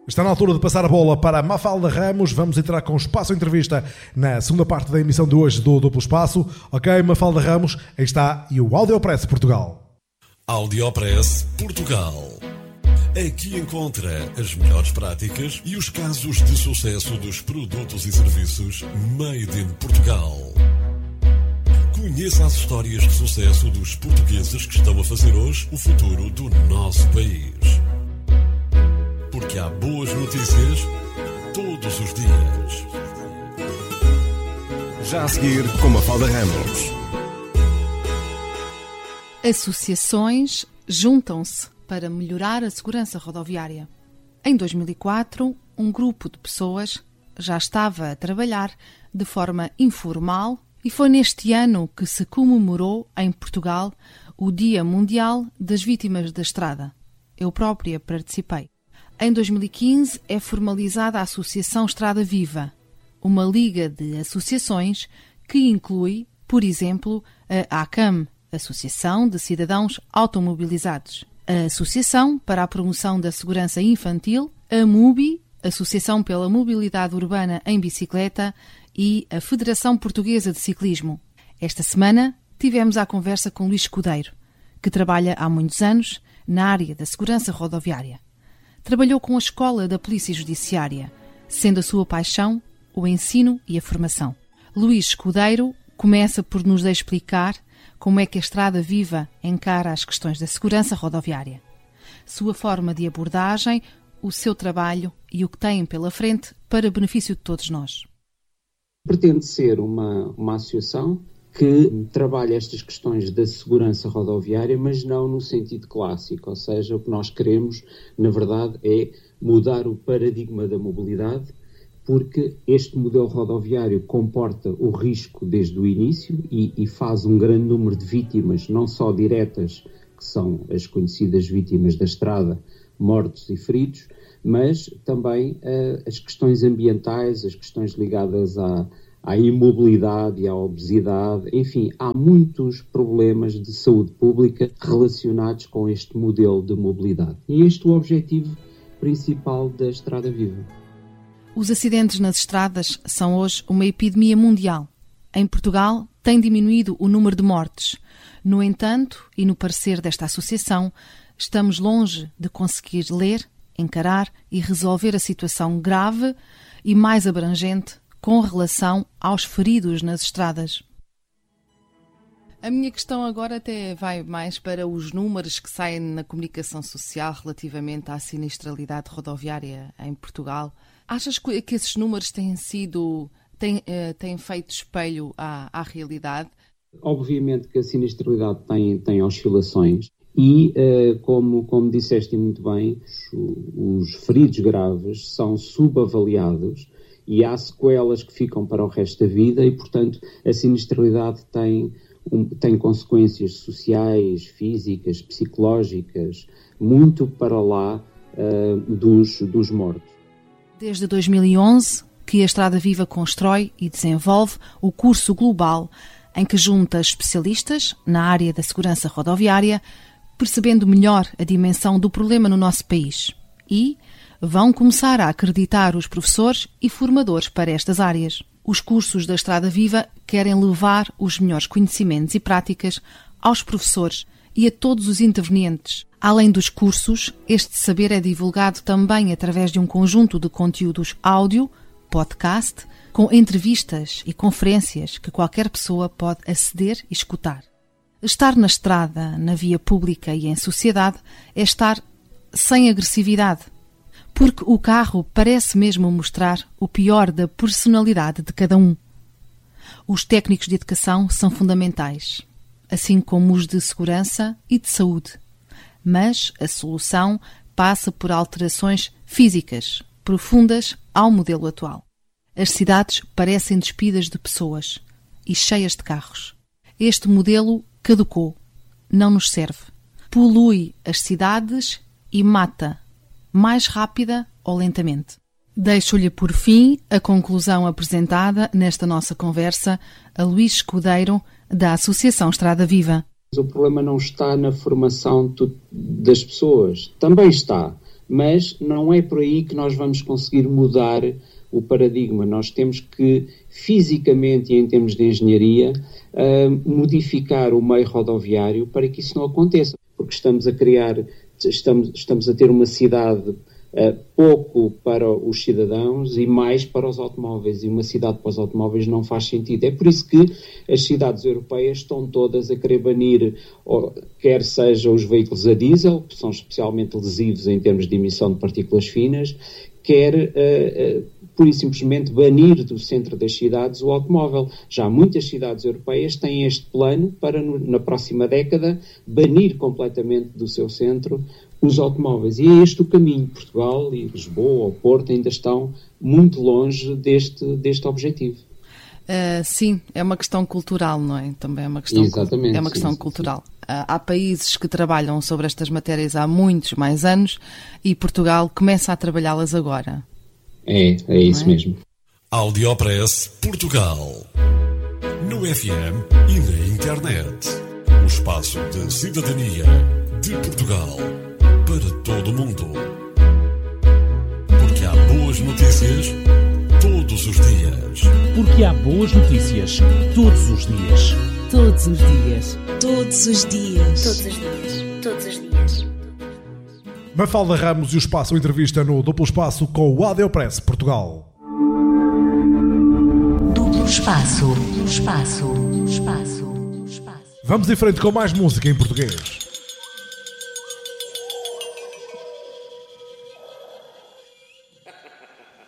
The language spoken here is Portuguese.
Está na altura de passar a bola para a Mafalda Ramos. Vamos entrar com o Espaço Entrevista na segunda parte da emissão de hoje do Duplo Espaço. Ok, Mafalda Ramos, aí está, e o Audiopress Portugal. Audiopress Portugal. Aqui encontra as melhores práticas e os casos de sucesso dos produtos e serviços made in Portugal. Conheça as histórias de sucesso dos portugueses que estão a fazer hoje o futuro do nosso país. Porque há boas notícias todos os dias. Já a seguir, com Mafalda Ramos. Associações juntam-se para melhorar a segurança rodoviária. Em 2004, um grupo de pessoas já estava a trabalhar de forma informal e foi neste ano que se comemorou em Portugal o Dia Mundial das Vítimas da Estrada. Eu própria participei. Em 2015 é formalizada a Associação Estrada Viva, uma liga de associações que inclui, por exemplo, a ACAM, Associação de Cidadãos Automobilizados, a Associação para a Promoção da Segurança Infantil, a MUBI, Associação pela Mobilidade Urbana em Bicicleta, e a Federação Portuguesa de Ciclismo. Esta semana tivemos a conversa com Luís Escudeiro, que trabalha há muitos anos na área da segurança rodoviária. Trabalhou com a Escola da Polícia Judiciária, sendo a sua paixão o ensino e a formação. Luís Escudeiro começa por nos explicar como é que a Estrada Viva encara as questões da segurança rodoviária, sua forma de abordagem, o seu trabalho e o que têm pela frente para benefício de todos nós. Pretende ser uma associação que trabalha estas questões da segurança rodoviária, mas não no sentido clássico, ou seja, o que nós queremos, na verdade, é mudar o paradigma da mobilidade, porque este modelo rodoviário comporta o risco desde o início e faz um grande número de vítimas, não só diretas, que são as conhecidas vítimas da estrada, mortos e feridos, mas também as questões ambientais, as questões ligadas à imobilidade e à obesidade, enfim, há muitos problemas de saúde pública relacionados com este modelo de mobilidade. E este é o objetivo principal da Estrada Viva. Os acidentes nas estradas são hoje uma epidemia mundial. Em Portugal tem diminuído o número de mortes. No entanto, e no parecer desta associação, estamos longe de conseguir ler, encarar e resolver a situação grave e mais abrangente com relação aos feridos nas estradas. A minha questão agora até vai mais para os números que saem na comunicação social relativamente à sinistralidade rodoviária em Portugal. Achas que esses números têm feito espelho à realidade? Obviamente que a sinistralidade tem oscilações e, como disseste muito bem, os feridos graves são subavaliados e há sequelas que ficam para o resto da vida e, portanto, a sinistralidade tem consequências sociais, físicas, psicológicas, muito para lá dos mortos. Desde 2011 que a Estrada Viva constrói e desenvolve o curso global em que junta especialistas na área da segurança rodoviária, percebendo melhor a dimensão do problema no nosso país e vão começar a acreditar os professores e formadores para estas áreas. Os cursos da Estrada Viva querem levar os melhores conhecimentos e práticas aos professores e a todos os intervenientes. Além dos cursos, este saber é divulgado também através de um conjunto de conteúdos áudio, podcast, com entrevistas e conferências que qualquer pessoa pode aceder e escutar. Estar na estrada, na via pública e em sociedade é estar sem agressividade, porque o carro parece mesmo mostrar o pior da personalidade de cada um. Os técnicos de educação são fundamentais, assim como os de segurança e de saúde. Mas a solução passa por alterações físicas profundas ao modelo atual. As cidades parecem despidas de pessoas e cheias de carros. Este modelo caducou, não nos serve. Polui as cidades e mata, mais rápida ou lentamente. Deixo-lhe por fim a conclusão apresentada nesta nossa conversa a Luís Escudeiro, da Associação Estrada Viva. O problema não está na formação das pessoas, também está, mas não é por aí que nós vamos conseguir mudar o paradigma. Nós temos que, fisicamente e em termos de engenharia, modificar o meio rodoviário para que isso não aconteça, porque estamos a ter uma cidade pouco para os cidadãos e mais para os automóveis, e uma cidade para os automóveis não faz sentido. É por isso que as cidades europeias estão todas a querer banir, quer seja os veículos a diesel, que são especialmente lesivos em termos de emissão de partículas finas, quer pura e simplesmente banir do centro das cidades o automóvel. Já muitas cidades europeias têm este plano para, na próxima década, banir completamente do seu centro os automóveis. E é este o caminho. Portugal e Lisboa ou Porto ainda estão muito longe deste objetivo. Sim, é uma questão cultural, não é? Também é uma questão, exatamente, é uma questão sim, cultural. Sim. Há países que trabalham sobre estas matérias há muitos mais anos e Portugal começa a trabalhá-las agora. É isso mesmo. Audiopress Portugal. No FM e na internet. O espaço de cidadania de Portugal para todo o mundo. Porque há boas notícias todos os dias. Porque há boas notícias todos os dias. Todos os dias. Todos os dias. Todos os dias. Todos os dias. Mafalda Ramos e o Espaço Entrevista no Duplo Espaço com o Audiopress Portugal. Duplo Espaço. Duplo Espaço. Duplo Espaço. Vamos em frente com mais música em português.